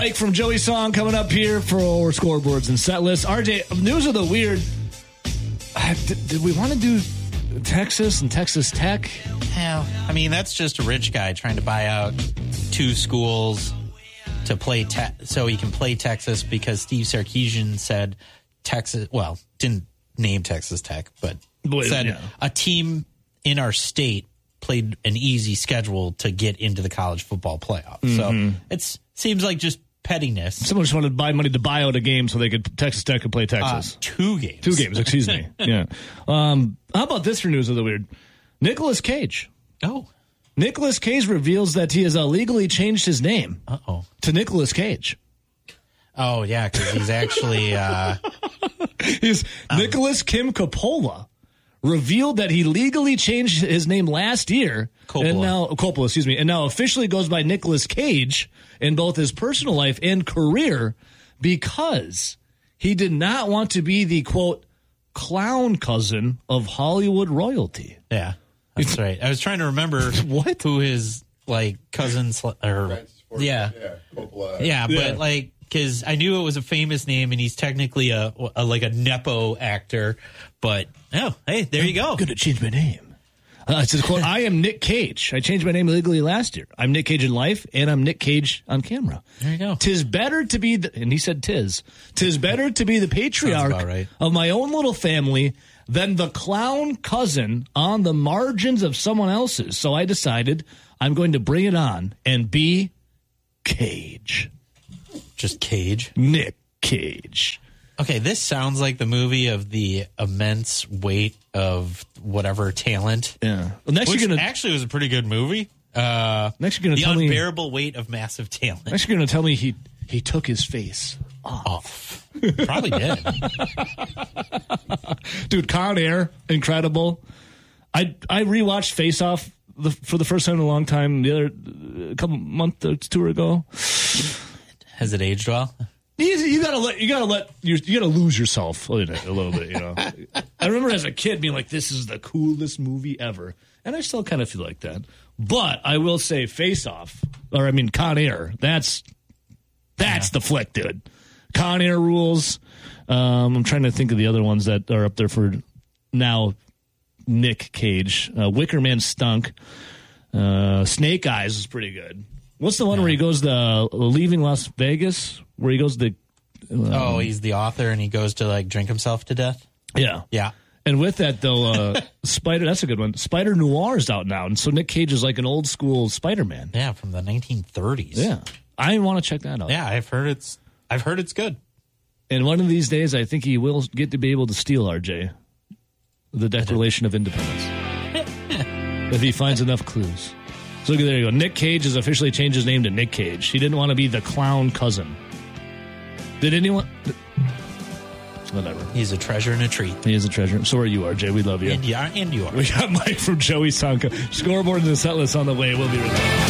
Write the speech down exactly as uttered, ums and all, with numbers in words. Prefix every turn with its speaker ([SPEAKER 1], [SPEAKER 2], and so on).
[SPEAKER 1] Mike from Joey Song coming up here for our scoreboards and set lists. R J, news of the weird. Did, did we want to do Texas and Texas Tech?
[SPEAKER 2] Yeah, I mean, that's just a rich guy trying to buy out two schools to play te- so he can play Texas because Steve Sarkisian said Texas, well, didn't name Texas Tech, but
[SPEAKER 1] Boy,
[SPEAKER 2] said
[SPEAKER 1] yeah.
[SPEAKER 2] a team in our state played an easy schedule to get into the college football playoff.
[SPEAKER 1] Mm-hmm.
[SPEAKER 2] So it seems like just pettiness.
[SPEAKER 1] Someone just wanted to buy money to buy out a game so they could Texas Tech could play Texas.
[SPEAKER 2] Uh, two games.
[SPEAKER 1] Two games, excuse me. Yeah. Um, how about this for news of the weird? Nicolas Cage.
[SPEAKER 2] Oh.
[SPEAKER 1] Nicolas Cage reveals that he has illegally changed his name
[SPEAKER 2] Uh-oh.
[SPEAKER 1] to Nicolas Cage.
[SPEAKER 2] Oh, yeah, because he's actually... Uh,
[SPEAKER 1] he's um, Nicholas Kim Coppola revealed that he legally changed his name last year.
[SPEAKER 2] Coppola.
[SPEAKER 1] And now, Coppola, excuse me, and now officially goes by Nicolas Cage in both his personal life and career because he did not want to be the, quote, clown cousin of Hollywood royalty.
[SPEAKER 2] Yeah, that's right. I was trying to remember
[SPEAKER 1] what
[SPEAKER 2] who his, like, cousins or yeah.
[SPEAKER 3] Yeah, Coppola.
[SPEAKER 2] Yeah, but,
[SPEAKER 1] Yeah.
[SPEAKER 2] like, because I knew it was a famous name and he's technically a, a like a Nepo actor, but, oh, hey, there you go.
[SPEAKER 1] I'm going to change my name. Uh, it says, quote, I am Nick Cage. I changed my name legally last year. I'm Nick Cage in life, and I'm Nick Cage on camera.
[SPEAKER 2] There you go.
[SPEAKER 1] Tis better to be, the, and he said tis, tis better to be the patriarch
[SPEAKER 2] right.
[SPEAKER 1] of my own little family than the clown cousin on the margins of someone else's. So I decided I'm going to bring it on and be Cage.
[SPEAKER 2] Just Cage.
[SPEAKER 1] Nick Cage.
[SPEAKER 2] Okay, this sounds like the movie of the immense weight of whatever talent.
[SPEAKER 1] Yeah. Well, next
[SPEAKER 2] Which
[SPEAKER 1] you're gonna
[SPEAKER 2] actually was a pretty good movie. Uh,
[SPEAKER 1] next you're gonna
[SPEAKER 2] the
[SPEAKER 1] tell me
[SPEAKER 2] unbearable weight of massive talent.
[SPEAKER 1] Next you're gonna tell me he he took his face off.
[SPEAKER 2] Off. Probably did.
[SPEAKER 1] Dude, Con Air, incredible. I I rewatched Face Off the, for the first time in a long time the other a couple month or two ago.
[SPEAKER 2] Has it aged well?
[SPEAKER 1] You, you gotta let you gotta let you, you gotta lose yourself a little, a little bit, you know. I remember as a kid being like, "This is the coolest movie ever," and I still kind of feel like that. But I will say, Face Off, or I mean, Con Air. That's that's yeah. the flick, dude. Con Air rules. Um, I'm trying to think of the other ones that are up there for now. Nick Cage, uh, Wicker Man stunk. Uh, Snake Eyes is pretty good. What's the one yeah. where he goes to uh, Leaving Las Vegas? Where he goes to... Um,
[SPEAKER 2] oh, he's the author and he goes to, like, drink himself to death?
[SPEAKER 1] Yeah.
[SPEAKER 2] Yeah.
[SPEAKER 1] And with that, though, uh, Spider... That's a good one. Spider Noir is out now. And so Nick Cage is like an old school Spider-Man.
[SPEAKER 2] Yeah, from the nineteen thirties.
[SPEAKER 1] Yeah. I want to check that out.
[SPEAKER 2] Yeah, I've heard it's... I've heard it's good.
[SPEAKER 1] And one of these days, I think he will get to be able to steal, R J, the Declaration of Independence. If he finds enough clues. So there you go. Nick Cage has officially changed his name to Nick Cage. He didn't want to be the clown cousin. Did anyone? Whatever.
[SPEAKER 2] He's a treasure and a treat.
[SPEAKER 1] He is a treasure. So are you, R J. We love you.
[SPEAKER 2] And you are. And you are.
[SPEAKER 1] We got Mike from Joey Sanka. Scoreboard and the set list on the way. We'll be right back.